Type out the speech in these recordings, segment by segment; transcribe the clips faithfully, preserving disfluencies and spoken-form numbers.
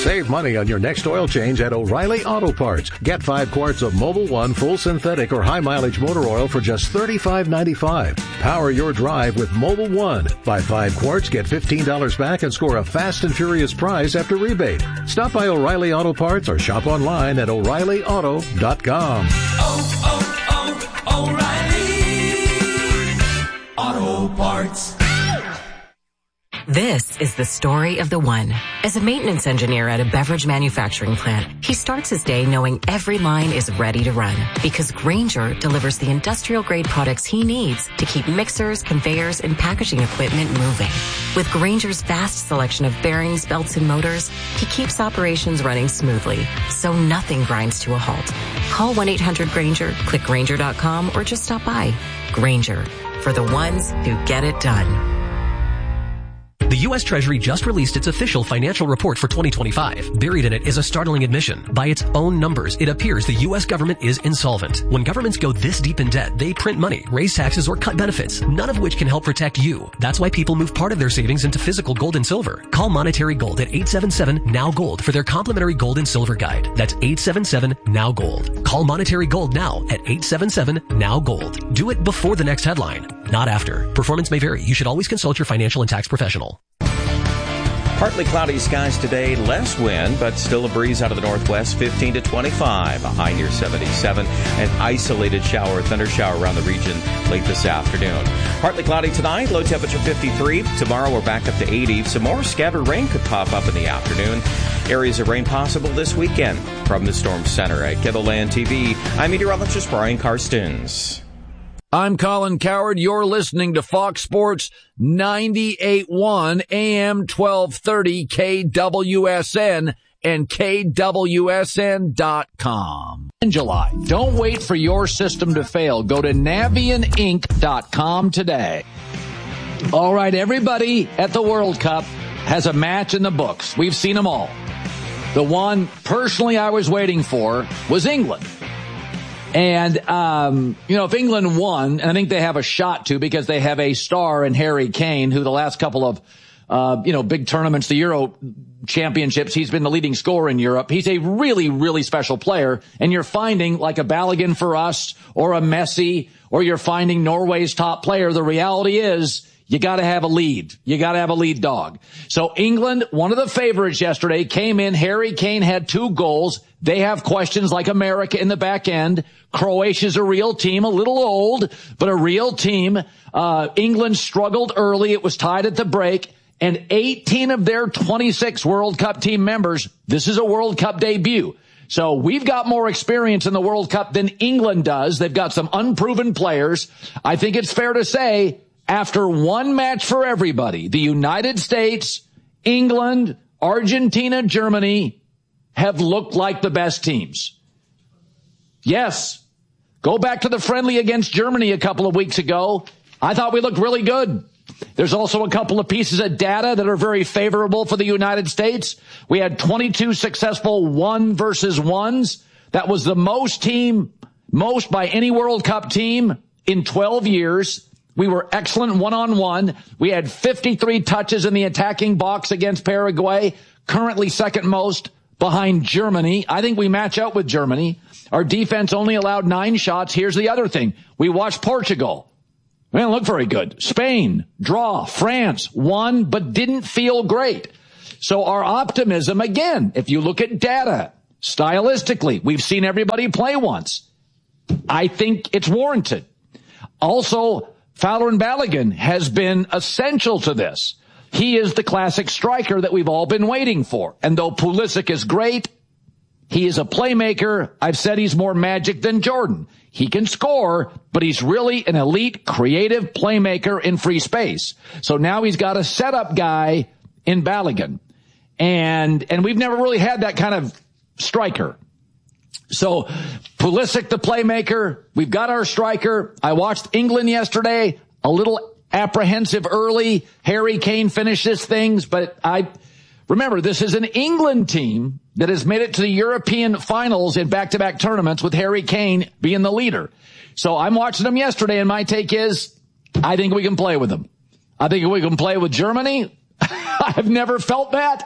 Save money on your next oil change at O'Reilly Auto Parts. Get five quarts of Mobil One full synthetic or high mileage motor oil for just thirty-five ninety-five. Power your drive with Mobil One. Buy five quarts, get fifteen dollars back, and score a fast and furious prize after rebate. Stop by O'Reilly Auto Parts or shop online at O'Reilly Auto dot com. Oh, oh, oh, O'Reilly Auto Parts. This is the story of the one. As a maintenance engineer at a beverage manufacturing plant, he starts his day knowing every line is ready to run because Grainger delivers the industrial-grade products he needs to keep mixers, conveyors, and packaging equipment moving. With Grainger's vast selection of bearings, belts, and motors, he keeps operations running smoothly, so nothing grinds to a halt. Call one eight hundred Grainger, click Grainger dot com, or just stop by. Grainger, for the ones who get it done. The U S Treasury just released its official financial report for twenty twenty-five. Buried in it is a startling admission. By its own numbers, it appears the U S government is insolvent. When governments go this deep in debt, they print money, raise taxes, or cut benefits, none of which can help protect you. That's why people move part of their savings into physical gold and silver. Call Monetary Gold at eight seven seven, N O W, GOLD for their complimentary gold and silver guide. That's eight seven seven, N O W, GOLD. Call Monetary Gold now at eight seven seven, N O W, GOLD. Do it before the next headline, not after. Performance may vary. You should always consult your financial and tax professional. Partly cloudy skies today, less wind, but still a breeze out of the northwest, fifteen to twenty-five, a high near seventy-seven. An isolated shower, thunder shower around the region late this afternoon. Partly cloudy tonight, low temperature fifty-three. Tomorrow we're back up to eighty. Some more scattered rain could pop up in the afternoon. Areas of rain possible this weekend. From the Storm Center at KENDLE T V, I'm meteorologist Brian Karstens. I'm Colin Coward. You're listening to Fox Sports ninety-eight point one A M twelve thirty K W S N and K W S N dot com. In July, don't wait for your system to fail. Go to Navian Inc dot com today. All right, everybody at the World Cup has a match in the books. We've seen them all. The one personally I was waiting for was England. And, um, you know, if England won, and I think they have a shot to because they have a star in Harry Kane, who the last couple of, uh, you know, big tournaments, the Euro championships, he's been the leading scorer in Europe. He's a really, really special player. And you're finding like a Balogun for us or a Messi, or you're finding Norway's top player. The reality is you got to have a lead. You got to have a lead dog. So England, one of the favorites yesterday, came in. Harry Kane had two goals. They have questions like America in the back end. Croatia's a real team, a little old, but a real team. Uh, England struggled early. It was tied at the break. And eighteen of their twenty-six World Cup team members, this is a World Cup debut. So we've got more experience in the World Cup than England does. They've got some unproven players. I think it's fair to say, after one match for everybody, the United States, England, Argentina, Germany have looked like the best teams. Yes. Go back to the friendly against Germany a couple of weeks ago. I thought we looked really good. There's also a couple of pieces of data that are very favorable for the United States. We had twenty-two successful one versus ones. That was the most team, most by any World Cup team in twelve years. We were excellent one-on-one. We had fifty-three touches in the attacking box against Paraguay, currently second most behind Germany. I think we match out with Germany. Our defense only allowed nine shots. Here's the other thing. We watched Portugal. They didn't look very good. Spain, draw. France, won, but didn't feel great. So our optimism, again, if you look at data, stylistically, we've seen everybody play once. I think it's warranted. Also, Fowler and Balogun has been essential to this. He is the classic striker that we've all been waiting for. And though Pulisic is great, he is a playmaker. I've said he's more Magic than Jordan. He can score, but he's really an elite, creative playmaker in free space. So now he's got a setup guy in Balogun. And, and we've never really had that kind of striker. So Pulisic, the playmaker, we've got our striker. I watched England yesterday, a little apprehensive early. Harry Kane finishes things, but I remember this is an England team that has made it to the European finals in back-to-back tournaments with Harry Kane being the leader. So I'm watching them yesterday, and my take is I think we can play with them. I think we can play with Germany. I've never felt that.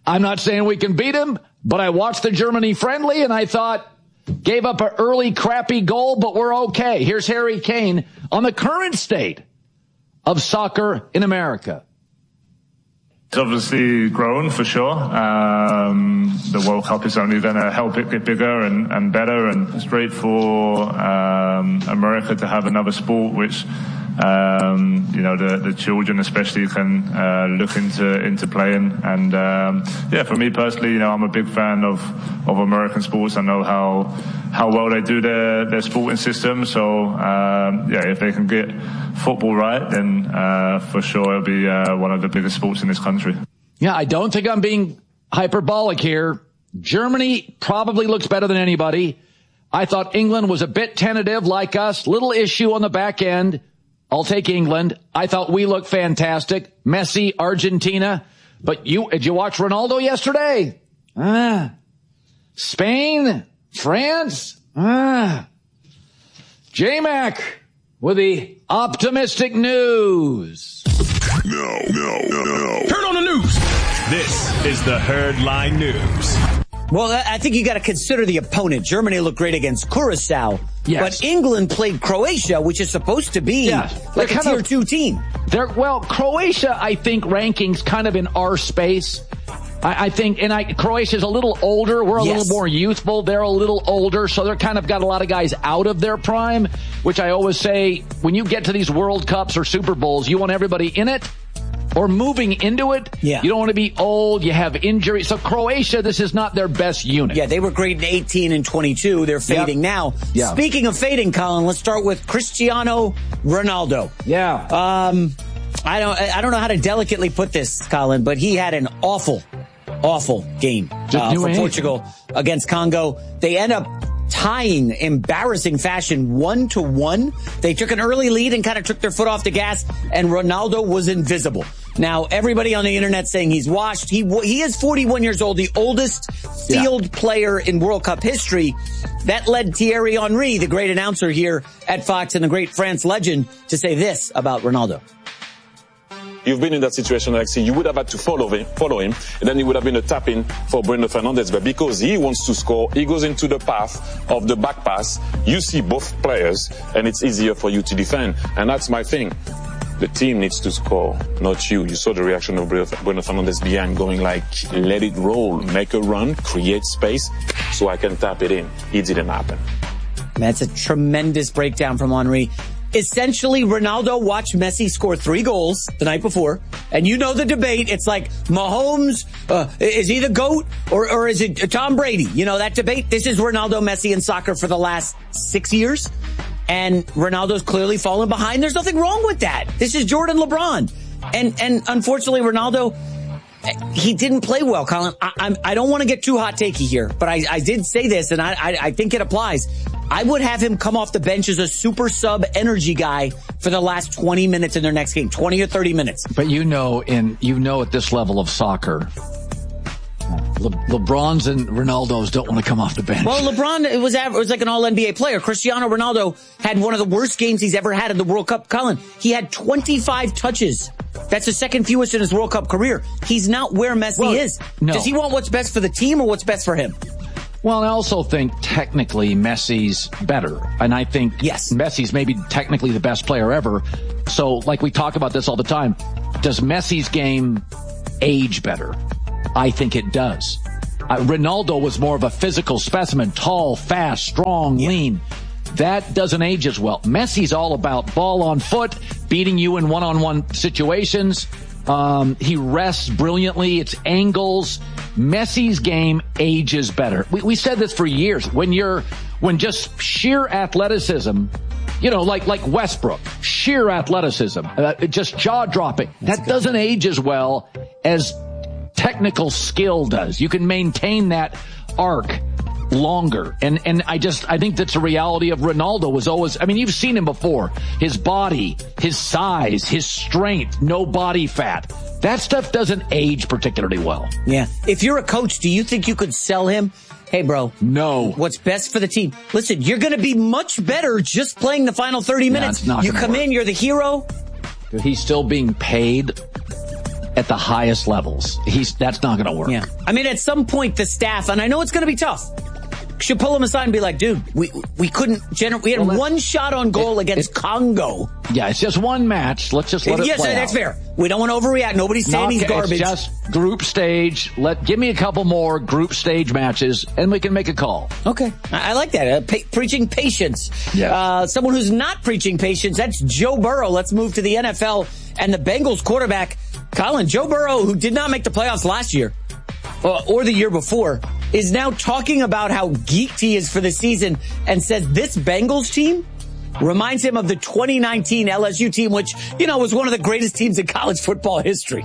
I'm not saying we can beat them, but I watched the Germany friendly and I thought, gave up an early crappy goal, but we're okay. Here's Harry Kane on the current state of soccer in America. It's obviously grown for sure. Um, the World Cup is only going to help it get bigger and, and better, and it's great for um, America to have another sport which, um, you know, the, the children especially can uh, look into into playing. And um, yeah, for me personally, you know, I'm a big fan of of American sports. I know how how well they do their their sporting system. So um, yeah, if they can get football right, then uh, for sure it'll be uh, one of the biggest sports in this country. Yeah, I don't think I'm being hyperbolic here. Germany probably looks better than anybody. I thought England was a bit tentative like us. Little issue on the back end. I'll take England. I thought we looked fantastic. Messi, Argentina. But you, did you watch Ronaldo yesterday? Ah. Spain, France. Ah. J-Mac with the optimistic news. No, no, no, no. Turn on the news. This is the Herdline News. Well, I think you got to consider the opponent. Germany looked great against Curacao, yes. But England played Croatia, which is supposed to be yeah. like a tier of, two team. They're, well, Croatia, I think, rankings kind of in our space. I, I think, and I, Croatia's a little older. We're a yes. little more youthful. They're a little older, so they're kind of got a lot of guys out of their prime, which I always say, when you get to these World Cups or Super Bowls, you want everybody in it or moving into it. Yeah. You don't want to be old. You have injuries. So Croatia, this is not their best unit. Yeah, they were great in eighteen and twenty-two. They're fading yep. now. Yeah. Speaking of fading, Colin, let's start with Cristiano Ronaldo. Yeah. Um, I don't, I don't know how to delicately put this, Colin, but he had an awful, awful game uh, for Portugal against Congo. They end up tying, embarrassing fashion, one to one. They took an early lead and kind of took their foot off the gas, and Ronaldo was invisible. Now, everybody on the internet saying he's washed. He he is forty-one years old, the oldest field yeah. player in World Cup history. That led Thierry Henry, the great announcer here at Fox and the great France legend, to say this about Ronaldo. You've been in that situation, Alexi. You would have had to follow him, follow him, and then it would have been a tap-in for Bruno Fernandes. But because he wants to score, he goes into the path of the back pass. You see both players, and it's easier for you to defend. And that's my thing. The team needs to score, not you. You saw the reaction of Bruno Fernandes behind, going like, let it roll, make a run, create space, so I can tap it in. It didn't happen. That's a tremendous breakdown from Henry. Essentially, Ronaldo watched Messi score three goals the night before. And you know the debate. It's like Mahomes, uh, is he the GOAT or, or is it Tom Brady? You know, that debate. This is Ronaldo, Messi in soccer for the last six years. And Ronaldo's clearly fallen behind. There's nothing wrong with that. This is Jordan LeBron. And, and unfortunately, Ronaldo, he didn't play well, Colin. I, I'm, I don't want to get too hot takey here, but I, I did say this, and I, I, I think it applies. I would have him come off the bench as a super sub energy guy for the last twenty minutes in their next game, twenty or thirty minutes. But you know, in you know, at this level of soccer, Le- LeBrons and Ronaldos don't want to come off the bench. Well, LeBron it was it was like an all N B A player. Cristiano Ronaldo had one of the worst games he's ever had in the World Cup. Colin, he had twenty-five touches. That's the second fewest in his World Cup career. He's not where Messi well, is. No. Does he want what's best for the team or what's best for him? Well, I also think technically Messi's better. And I think yes. Messi's maybe technically the best player ever. So, like we talk about this all the time, does Messi's game age better? I think it does. Uh, Ronaldo was more of a physical specimen, tall, fast, strong, yeah. lean. That doesn't age as well. Messi's all about ball on foot, beating you in one-on-one situations. Um, he rests brilliantly. It's angles. Messi's game ages better. We, we said this for years. When you're, when just sheer athleticism, you know, like, like Westbrook, sheer athleticism, uh, just jaw dropping. That's that doesn't age as well as technical skill does. You can maintain that arc longer. And, and I just, I think that's a reality of Ronaldo was always, I mean, you've seen him before. His body, his size, his strength, no body fat. That stuff doesn't age particularly well. Yeah. If you're a coach, do you think you could sell him? Hey, bro. No. What's best for the team? Listen, you're going to be much better just playing the final thirty minutes. Yeah, it's not you come work. in, you're the hero. He's still being paid at the highest levels. He's that's not going to work. Yeah. I mean, at some point, the staff, and I know it's going to be tough, should pull him aside and be like, dude, we we couldn't generate. We had well, one shot on goal it, against it, Congo. Yeah, it's just one match. Let's just let it, it yes, play Yes, that's out. fair. We don't want to overreact. Nobody's saying no, he's garbage. It's just group stage. Let give me a couple more group stage matches, and we can make a call. Okay, I, I like that. Uh, pa- preaching patience. Yes. Uh, someone who's not preaching patience. That's Joe Burrow. Let's move to the N F L and the Bengals quarterback, Colin. Joe Burrow, who did not make the playoffs last year uh, or the year before, is now talking about how geeked he is for the season and says this Bengals team reminds him of the twenty nineteen L S U team, which, you know, was one of the greatest teams in college football history.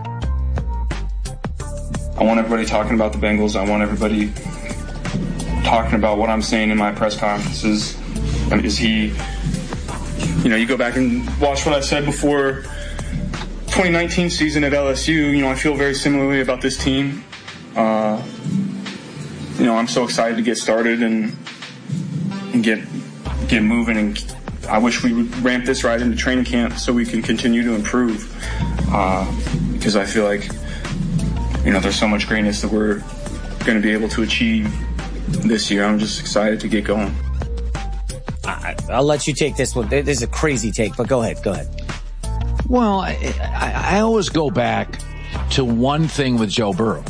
I want everybody talking about the Bengals. I want everybody talking about what I'm saying in my press conferences. Is he, you know, you go back and watch what I said before twenty nineteen season at L S U. You know, I feel very similarly about this team. Uh, you know, I'm so excited to get started and and get get moving, and I wish we would ramp this right into training camp so we can continue to improve. Uh, because I feel like, you know, there's so much greatness that we're going to be able to achieve this year. I'm just excited to get going. I, I'll let you take this one. This is a crazy take, but go ahead. Go ahead. Well, I, I, I always go back to one thing with Joe Burrow.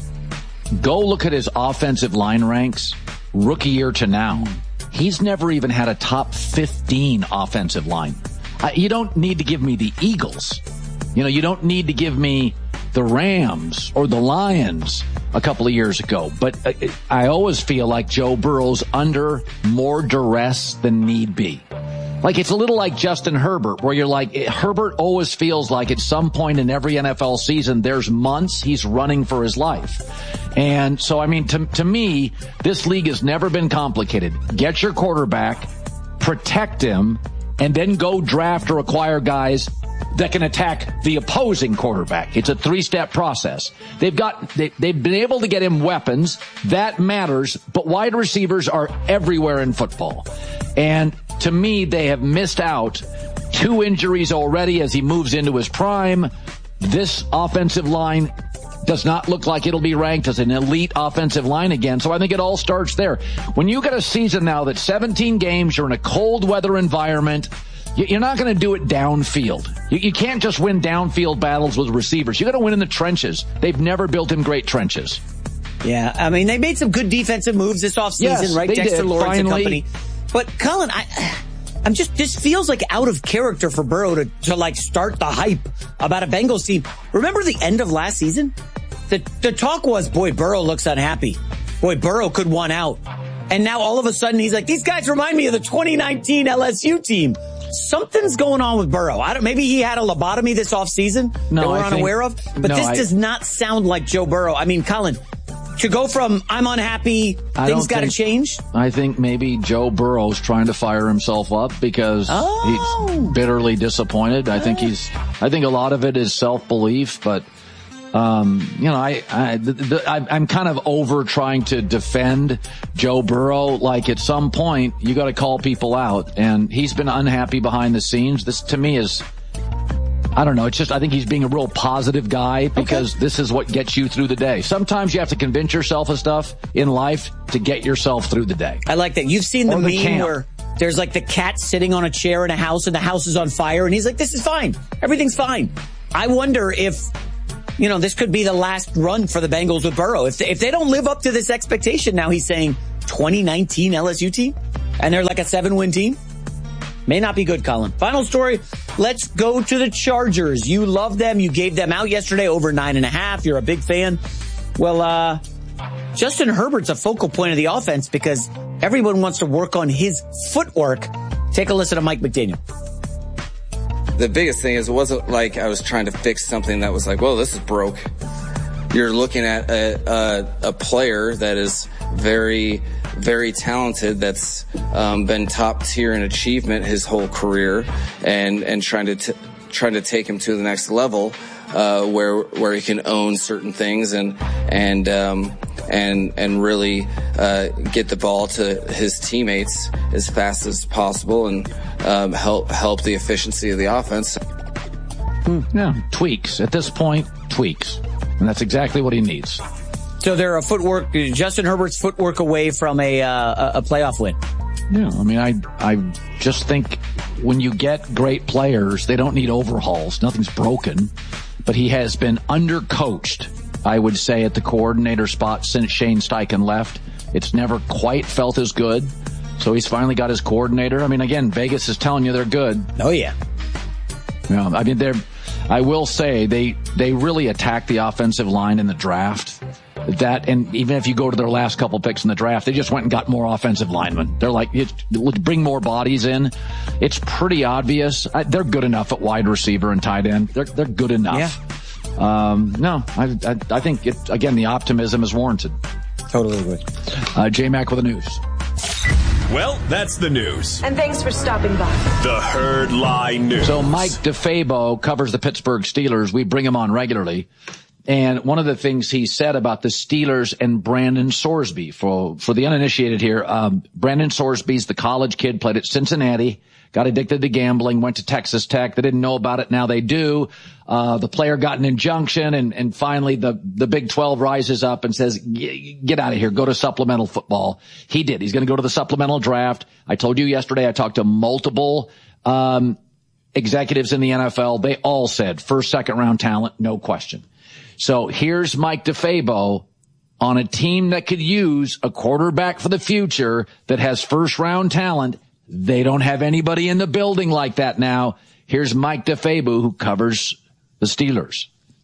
Go look at his offensive line ranks, rookie year to now. He's never even had a top fifteen offensive line. Uh, you don't need to give me the Eagles. You know, you don't need to give me the Rams or the Lions a couple of years ago. But uh, I always feel like Joe Burrow's under more duress than need be. Like, it's a little like Justin Herbert, where you're like, Herbert always feels like at some point in every N F L season, there's months he's running for his life. And so, I mean, to, to me, this league has never been complicated. Get your quarterback, protect him, and then go draft or acquire guys that can attack the opposing quarterback. It's a three-step process. They've got, they, they've been able to get him weapons. That matters, but wide receivers are everywhere in football. And to me, they have missed out. Two injuries already as he moves into his prime. This offensive line does not look like it'll be ranked as an elite offensive line again. So I think it all starts there. When you get a season now that seventeen games, you're in a cold weather environment, you're not going to do it downfield. You can't just win downfield battles with receivers. You got to win in the trenches. They've never built in great trenches. Yeah, I mean, they made some good defensive moves this offseason, yes, right? They Dexter did, Lawrence finally. and company. But Colin, I, I'm just, this feels like out of character for Burrow to, to like start the hype about a Bengals team. Remember the end of last season? The, the talk was, boy, Burrow looks unhappy. Boy, Burrow could one out. And now all of a sudden he's like, these guys remind me of the twenty nineteen L S U team. Something's going on with Burrow. I don't, maybe he had a lobotomy this offseason no, that we're I unaware think, of. But no, this I, does not sound like Joe Burrow. I mean, Colin, to go from I'm unhappy, things got to change? I think maybe Joe Burrow's trying to fire himself up because oh. he's bitterly disappointed. I think he's, I think a lot of it is self-belief, but, um, you know, I, I, the, the, I, I'm kind of over trying to defend Joe Burrow. Like at some point, you got to call people out, and he's been unhappy behind the scenes. This to me is, I don't know. It's just, I think he's being a real positive guy because okay. this is what gets you through the day. Sometimes you have to convince yourself of stuff in life to get yourself through the day. I like that. You've seen the or meme the where there's like the cat sitting on a chair in a house and the house is on fire and he's like, this is fine. Everything's fine. I wonder if, you know, this could be the last run for the Bengals with Burrow. If they, if they don't live up to this expectation, now he's saying twenty nineteen L S U team and they're like a seven-win team. May not be good, Colin. Final story. Let's go to the Chargers. You love them. You gave them out yesterday over nine and a half. You're a big fan. Well, uh, Justin Herbert's a focal point of the offense because everyone wants to work on his footwork. Take a listen to Mike McDaniel. The biggest thing is it wasn't like I was trying to fix something that was like, whoa, this is broke. You're looking at a, a, a player that is very, very talented, that's um, been top tier in achievement his whole career, and and trying to t- trying to take him to the next level, uh, where where he can own certain things and and um, and and really uh, get the ball to his teammates as fast as possible and um, help help the efficiency of the offense. Yeah, tweaks at this point. Tweaks. And that's exactly what he needs. So they're a footwork, Justin Herbert's footwork away from a uh, a playoff win. Yeah, I mean, I I just think when you get great players, they don't need overhauls. Nothing's broken. But he has been undercoached, I would say, at the coordinator spot since Shane Steichen left. It's never quite felt as good. So he's finally got his coordinator. I mean, again, Vegas is telling you they're good. Oh, yeah. Yeah, I mean, they're, I will say they, they really attacked the offensive line in the draft. That, and even if you go to their last couple picks in the draft, they just went and got more offensive linemen. They're like, bring more bodies in. It's pretty obvious. I, they're good enough at wide receiver and tight end. They're, they're good enough. Yeah. Um, no, I, I, I think it, again, the optimism is warranted. Totally agree. Uh, J-Mac with the news. Well, that's the news. And thanks for stopping by. The Herd Line News. So Mike DeFabo covers the Pittsburgh Steelers. We bring him on regularly. And one of the things he said about the Steelers and Brandon Sorsby, for, for the uninitiated here, um, Brandon Sorsby's the college kid, played at Cincinnati, got addicted to gambling, went to Texas Tech. They didn't know about it. Now they do. Uh, the player got an injunction, and, and finally the, the Big twelve rises up and says, get out of here, go to supplemental football. He did. He's going to go to the supplemental draft. I told you yesterday, I talked to multiple, um, executives in the N F L. They all said first, second round talent, no question. So here's Mike DeFabo on a team that could use a quarterback for the future that has first round talent. They don't have anybody in the building like that now. Here's Mike DeFabo, who covers the Steelers.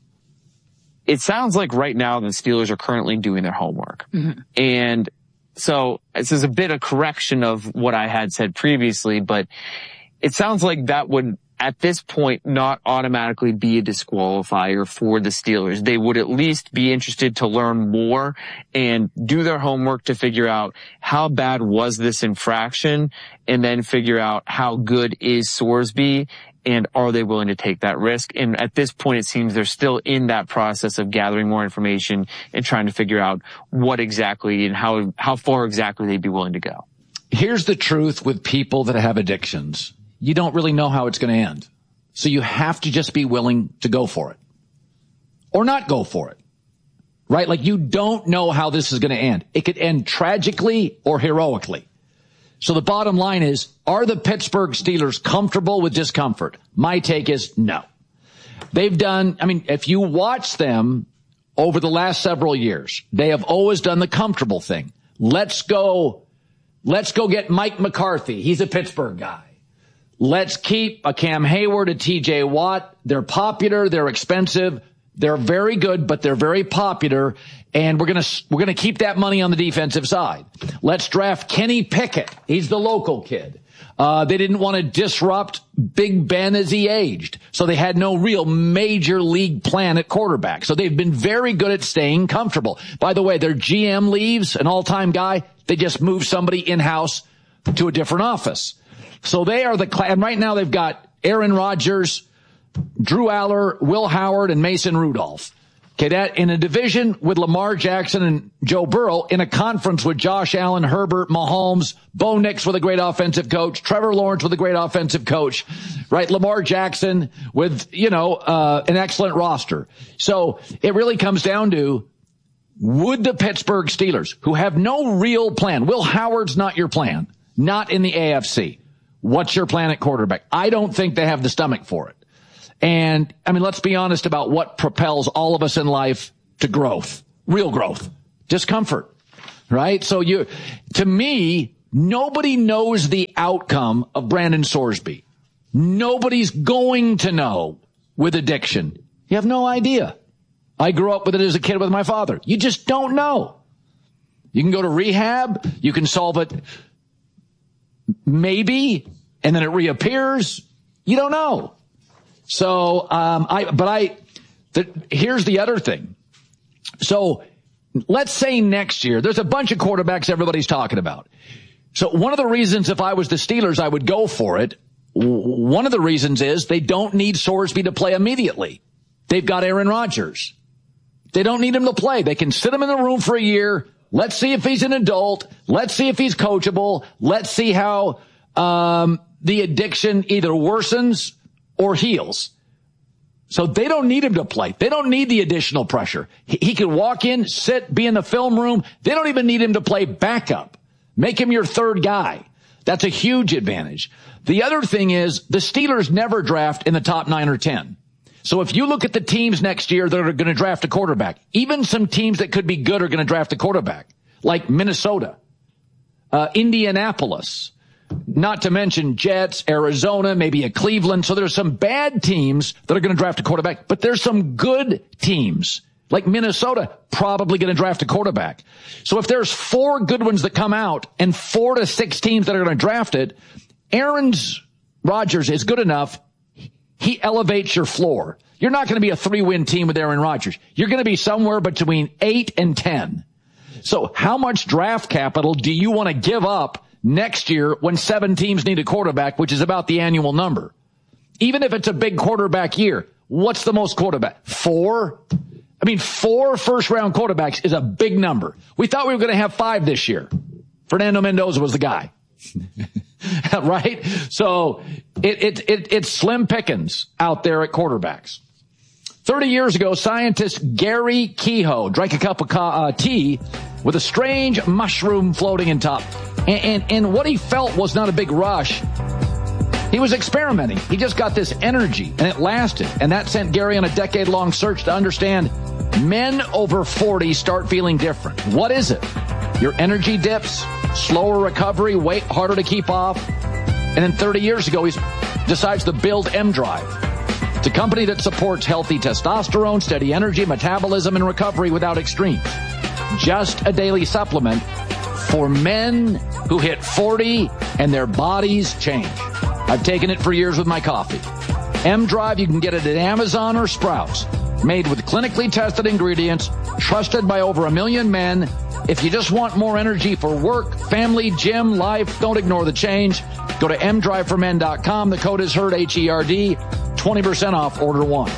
It sounds like right now the Steelers are currently doing their homework. Mm-hmm. And so this is a bit of correction of what I had said previously, but it sounds like that would, at this point, not automatically be a disqualifier for the Steelers. They would at least be interested to learn more and do their homework to figure out how bad was this infraction, and then figure out how good is Sorsby, and are they willing to take that risk. And at this point, it seems they're still in that process of gathering more information and trying to figure out what exactly and how how far exactly they'd be willing to go. Here's the truth with people that have addictions. You don't really know how it's going to end. So you have to just be willing to go for it. Or not go for it. Right? Like, you don't know how this is going to end. It could end tragically or heroically. So the bottom line is, are the Pittsburgh Steelers comfortable with discomfort? My take is no. They've done, I mean, if you watch them over the last several years, they have always done the comfortable thing. Let's go, let's go get Mike McCarthy. He's a Pittsburgh guy. Let's keep a Cam Hayward, a T J Watt. They're popular. They're expensive. They're very good, but they're very popular. And we're going to, we're going to keep that money on the defensive side. Let's draft Kenny Pickett. He's the local kid. Uh, they didn't want to disrupt Big Ben as he aged. So they had no real major league plan at quarterback. So they've been very good at staying comfortable. By the way, their G M leaves, an all-time guy. They just move somebody in-house to a different office. So they are the, and right now they've got Aaron Rodgers, Drew Aller, Will Howard, and Mason Rudolph. Okay, that in a division with Lamar Jackson and Joe Burrow, in a conference with Josh Allen, Herbert, Mahomes, Bo Nix with a great offensive coach, Trevor Lawrence with a great offensive coach, right? Lamar Jackson with, you know, uh, an excellent roster. So it really comes down to, would the Pittsburgh Steelers, who have no real plan, Will Howard's not your plan, not in the A F C. What's your plan at quarterback? I don't think they have the stomach for it. And, I mean, let's be honest about what propels all of us in life to growth, real growth, discomfort, right? So you, to me, nobody knows the outcome of Brandon Sorsby. Nobody's going to know with addiction. You have no idea. I grew up with it as a kid with my father. You just don't know. You can go to rehab. You can solve it. Maybe, and then it reappears. You don't know. So, um, I, but I, the, here's the other thing. So let's say next year, there's a bunch of quarterbacks everybody's talking about. So one of the reasons, if I was the Steelers, I would go for it. One of the reasons is they don't need Sorsby to play immediately. They've got Aaron Rodgers. They don't need him to play. They can sit him in the room for a year. Let's see if he's an adult. Let's see if he's coachable. Let's see how um the addiction either worsens or heals. So they don't need him to play. They don't need the additional pressure. He, he can walk in, sit, be in the film room. They don't even need him to play backup. Make him your third guy. That's a huge advantage. The other thing is the Steelers never draft in the top nine or ten. So if you look at the teams next year that are going to draft a quarterback, even some teams that could be good are going to draft a quarterback, like Minnesota, uh, Indianapolis, not to mention Jets, Arizona, maybe a Cleveland. So there's some bad teams that are going to draft a quarterback, but there's some good teams like Minnesota probably going to draft a quarterback. So if there's four good ones that come out and four to six teams that are going to draft it, Aaron Rodgers is good enough. He elevates your floor. You're not going to be a three-win team with Aaron Rodgers. You're going to be somewhere between eight and ten. So how much draft capital do you want to give up next year when seven teams need a quarterback, which is about the annual number? Even if it's a big quarterback year, what's the most quarterback? Four? I mean, four first-round quarterbacks is a big number. We thought we were going to have five this year. Fernando Mendoza was the guy. Right? So it, it, it, it's slim pickings out there at quarterbacks. thirty years ago, scientist Gary Kehoe drank a cup of uh, tea with a strange mushroom floating in top. And, and, and what he felt was not a big rush. He was experimenting. He just got this energy, and it lasted. And that sent Gary on a decade-long search to understand men over forty start feeling different. What is it? Your energy dips, slower recovery, weight harder to keep off. And then thirty years ago, he decides to build M-Drive. It's a company that supports healthy testosterone, steady energy, metabolism, and recovery without extremes. Just a daily supplement for men who hit forty and their bodies change. I've taken it for years with my coffee. M-Drive, you can get it at Amazon or Sprouts. Made with clinically tested ingredients, trusted by over a million men. If you just want more energy for work, family, gym, life, don't ignore the change. Go to m drive for men dot com. The code is HERD, H E R D. twenty percent off order one.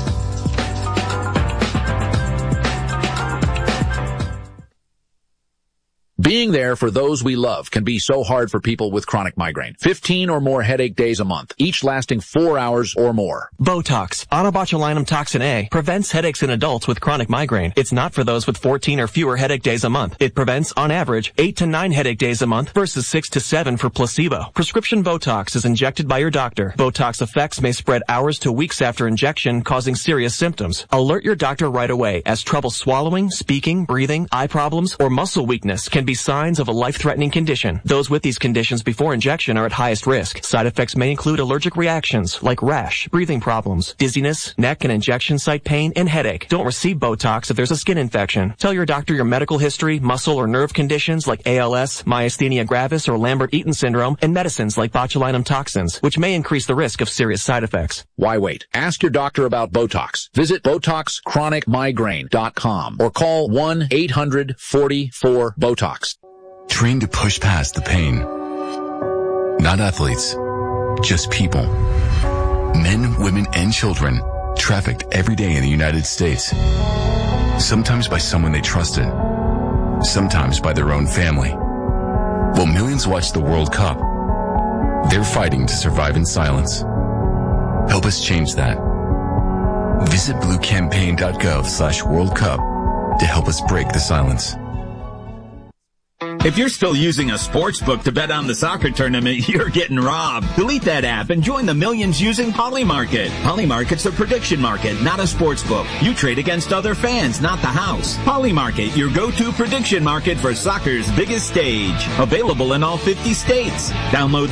Being there for those we love can be so hard for people with chronic migraine. fifteen or more headache days a month, each lasting four hours or more. Botox, onabotulinum toxin A, prevents headaches in adults with chronic migraine. It's not for those with fourteen or fewer headache days a month. It prevents, on average, eight to nine headache days a month versus six to seven for placebo. Prescription Botox is injected by your doctor. Botox effects may spread hours to weeks after injection, causing serious symptoms. Alert your doctor right away, as trouble swallowing, speaking, breathing, eye problems, or muscle weakness can be signs of a life-threatening condition. Those with these conditions before injection are at highest risk. Side effects may include allergic reactions like rash, breathing problems, dizziness, neck and injection site pain, and headache. Don't receive Botox if there's a skin infection. Tell your doctor your medical history, muscle or nerve conditions like A L S, myasthenia gravis, or Lambert-Eaton syndrome, and medicines like botulinum toxins, which may increase the risk of serious side effects. Why wait? Ask your doctor about Botox. Visit Botox Chronic Migraine dot com or call one eight hundred forty-four BOTOX. Train to push past the pain. Not athletes, just people. Men, women, and children trafficked every day in the United States. Sometimes by someone they trusted. Sometimes by their own family. While millions watch the World Cup, they're fighting to survive in silence. Help us change that. Visit blue campaign dot gov slash World Cup to help us break the silence. If you're still using a sports book to bet on the soccer tournament, you're getting robbed. Delete that app and join the millions using Polymarket. Polymarket's a prediction market, not a sports book. You trade against other fans, not the house. Polymarket, your go-to prediction market for soccer's biggest stage. Available in all fifty states. Download the